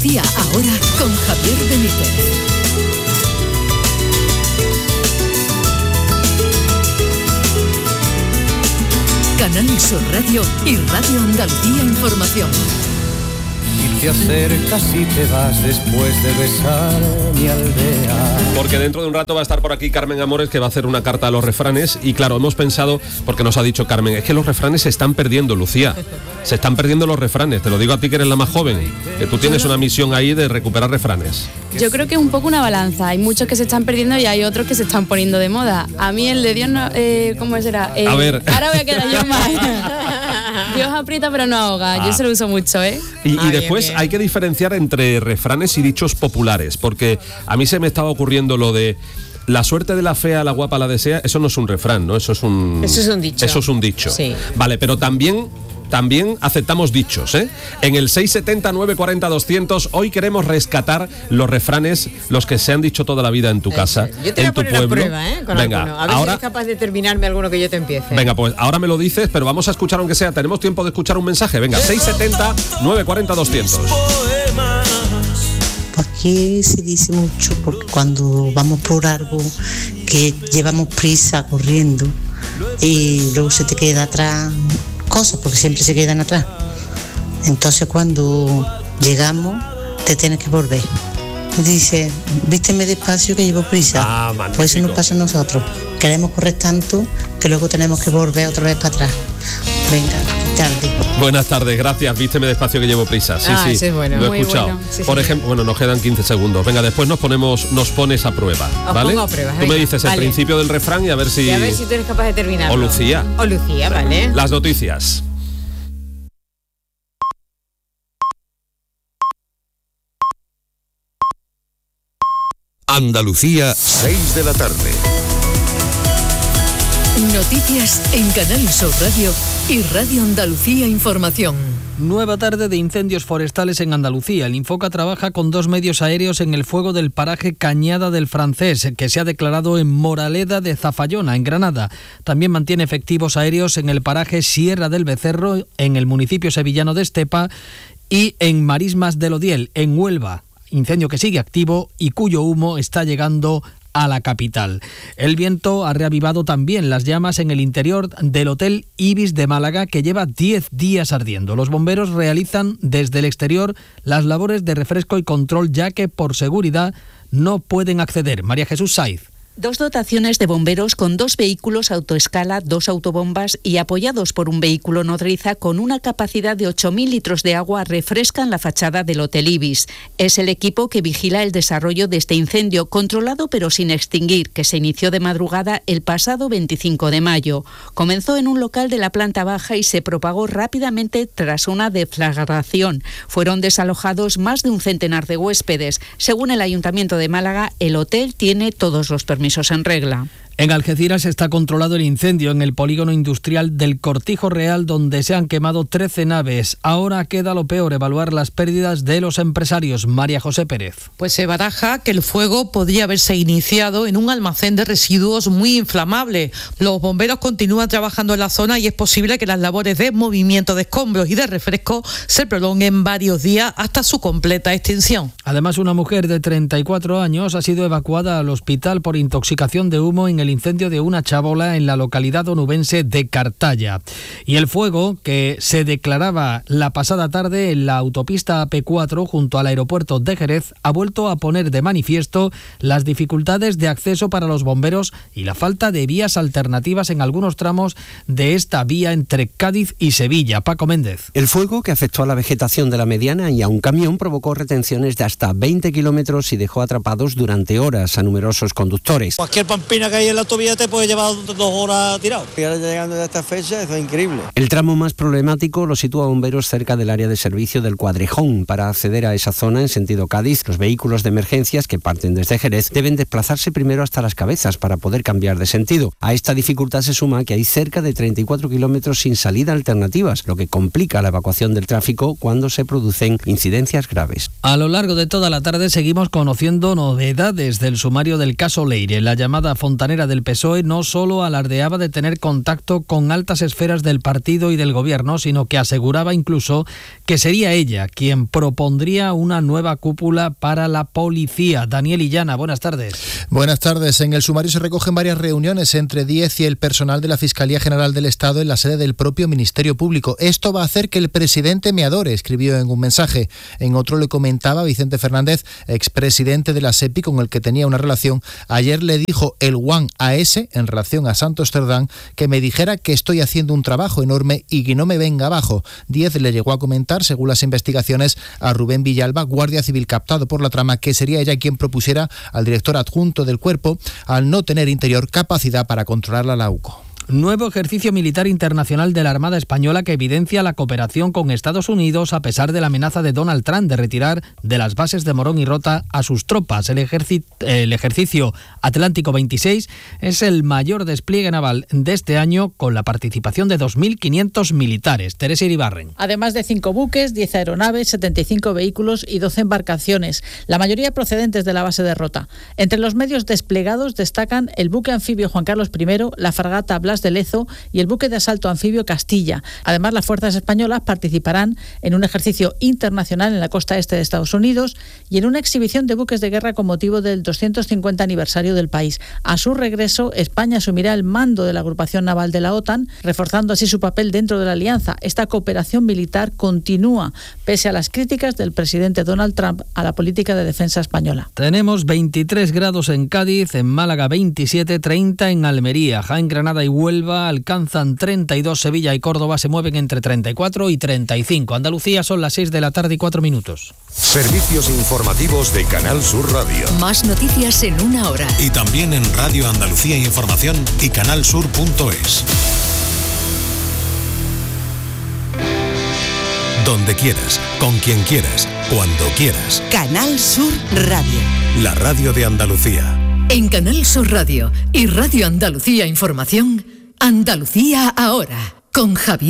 Día ahora con Javier Benítez. Canal Sur Radio y Radio Andalucía Información. Y te acercas y te vas después de besar mi aldea. Porque dentro de un rato va a estar por aquí Carmen Amores, que va a hacer una carta a los refranes. Y claro, hemos pensado, porque nos ha dicho Carmen, es que los refranes se están perdiendo, Lucía. Se están perdiendo los refranes. Te lo digo a ti, que eres la más joven, que tú tienes una misión ahí de recuperar refranes. Yo creo que es un poco una balanza. Hay muchos que se están perdiendo y hay otros que se están poniendo de moda. A mí el de Dios no... ¿cómo será? A ver. Ahora voy a quedar yo más. Dios aprieta pero no ahoga. Yo se lo uso mucho, ¿eh? Y después bien. Hay que diferenciar entre refranes y dichos populares, porque a mí se me estaba ocurriendo lo de la suerte de la fea, la guapa la desea. Eso no es un refrán, ¿no? Eso es un dicho. Eso es un dicho. Sí. Vale, pero también aceptamos dichos, ¿eh? En el 670 940 200 hoy queremos rescatar los refranes, los que se han dicho toda la vida en tu casa, yo te voy a poner a prueba, con venga, alguno. A ver si eres capaz de terminarme alguno que yo te empiece. Venga, pues ahora me lo dices, pero vamos a escuchar aunque sea. Tenemos tiempo de escuchar un mensaje. Venga, 670 940 200. Aquí se dice mucho porque cuando vamos por algo que llevamos prisa corriendo y luego se te queda atrás cosas, porque siempre se quedan atrás. Entonces cuando llegamos te tienes que volver. Dice, vísteme despacio que llevo prisa. Pues eso nos pasa a nosotros. Queremos correr tanto que luego tenemos que volver otra vez para atrás. Venga, tarde. Buenas tardes, gracias. Vísteme despacio que llevo prisa. Sí, ese es bueno. Lo he escuchado. Bueno. Sí, por ejemplo, bueno, nos quedan 15 segundos. Venga, después nos pones a prueba, ¿vale? Pongo a prueba, tú me dices el principio del refrán y a ver si tú eres capaz de terminarlo. O Lucía, vale. Las noticias. Andalucía, 6 de la tarde. Noticias en Canal Sur Radio y Radio Andalucía Información. Nueva tarde de incendios forestales en Andalucía. El Infoca trabaja con 2 medios aéreos en el fuego del paraje Cañada del Francés, que se ha declarado en Moraleda de Zafallona, en Granada. También mantiene efectivos aéreos en el paraje Sierra del Becerro, en el municipio sevillano de Estepa, y en Marismas del Odiel, en Huelva. Incendio que sigue activo y cuyo humo está llegando a la capital. El viento ha reavivado también las llamas en el interior del Hotel Ibis de Málaga, que lleva 10 días ardiendo. Los bomberos realizan desde el exterior las labores de refresco y control, ya que por seguridad no pueden acceder. María Jesús Saiz. 2 dotaciones de bomberos con 2 vehículos autoescala, 2 autobombas y apoyados por un vehículo nodriza con una capacidad de 8.000 litros de agua refrescan la fachada del Hotel Ibis. Es el equipo que vigila el desarrollo de este incendio, controlado pero sin extinguir, que se inició de madrugada el pasado 25 de mayo. Comenzó en un local de la planta baja y se propagó rápidamente tras una deflagración. Fueron desalojados más de un centenar de huéspedes. Según el Ayuntamiento de Málaga, el hotel tiene todos los permisos en regla. En Algeciras está controlado el incendio en el polígono industrial del Cortijo Real, donde se han quemado 13 naves. Ahora queda lo peor, evaluar las pérdidas de los empresarios. María José Pérez. Pues se baraja que el fuego podría haberse iniciado en un almacén de residuos muy inflamable. Los bomberos continúan trabajando en la zona y es posible que las labores de movimiento de escombros y de refresco se prolonguen varios días hasta su completa extinción. Además, una mujer de 34 años ha sido evacuada al hospital por intoxicación de humo en el incendio de una chabola en la localidad onubense de Cartaya. Y el fuego, que se declaraba la pasada tarde en la autopista AP4 junto al aeropuerto de Jerez, ha vuelto a poner de manifiesto las dificultades de acceso para los bomberos y la falta de vías alternativas en algunos tramos de esta vía entre Cádiz y Sevilla. Paco Méndez. El fuego, que afectó a la vegetación de la mediana y a un camión, provocó retenciones de hasta 20 kilómetros y dejó atrapados durante horas a numerosos conductores. Cualquier pampina que hay en la autovía te puede llevar 2 horas tirado. Y ahora llegando a esta fecha, eso es increíble. El tramo más problemático lo sitúa bomberos cerca del área de servicio del Cuadrejón. Para acceder a esa zona en sentido Cádiz, los vehículos de emergencias que parten desde Jerez deben desplazarse primero hasta Las Cabezas para poder cambiar de sentido. A esta dificultad se suma que hay cerca de 34 kilómetros sin salida alternativas, lo que complica la evacuación del tráfico cuando se producen incidencias graves. A lo largo de toda la tarde seguimos conociendo novedades del sumario del caso Leire. La llamada fontanera tesorera del PSOE no solo alardeaba de tener contacto con altas esferas del partido y del gobierno, sino que aseguraba incluso que sería ella quien propondría una nueva cúpula para la policía. Daniel Illana, buenas tardes. Buenas tardes. En el sumario se recogen varias reuniones entre Díez y el personal de la Fiscalía General del Estado en la sede del propio Ministerio Público. Esto va a hacer que el presidente me adore, escribió en un mensaje. En otro le comentaba Vicente Fernández, expresidente de la SEPI, con el que tenía una relación. Ayer le dijo el Juan a ese, en relación a Santos Cerdán, que me dijera que estoy haciendo un trabajo enorme y que no me venga abajo. Díez le llegó a comentar, según las investigaciones, a Rubén Villalba, guardia civil captado por la trama, que sería ella quien propusiera al director adjunto del cuerpo, al no tener interior capacidad para controlar la AUCO. Nuevo ejercicio militar internacional de la Armada Española que evidencia la cooperación con Estados Unidos a pesar de la amenaza de Donald Trump de retirar de las bases de Morón y Rota a sus tropas. El ejercicio Atlántico 26 es el mayor despliegue naval de este año, con la participación de 2.500 militares. Teresa Iribarren. Además de 5 buques, 10 aeronaves, 75 vehículos y 12 embarcaciones, la mayoría procedentes de la base de Rota. Entre los medios desplegados destacan el buque anfibio Juan Carlos I, la fragata Blas de Lezo y el buque de asalto anfibio Castilla. Además, las fuerzas españolas participarán en un ejercicio internacional en la costa este de Estados Unidos y en una exhibición de buques de guerra con motivo del 250 aniversario del país. A su regreso, España asumirá el mando de la agrupación naval de la OTAN, reforzando así su papel dentro de la alianza. Esta cooperación militar continúa, pese a las críticas del presidente Donald Trump a la política de defensa española. Tenemos 23 grados en Cádiz, en Málaga 27, 30 en Almería, Jaén, Granada y Huelva alcanzan 32, Sevilla y Córdoba se mueven entre 34 y 35. Andalucía son las 6 de la tarde y 4 minutos. Servicios informativos de Canal Sur Radio. Más noticias en una hora. Y también en Radio Andalucía Información y canalsur.es. Donde quieras, con quien quieras, cuando quieras. Canal Sur Radio. La radio de Andalucía. En Canal Sur Radio y Radio Andalucía Información, Andalucía ahora, con Javier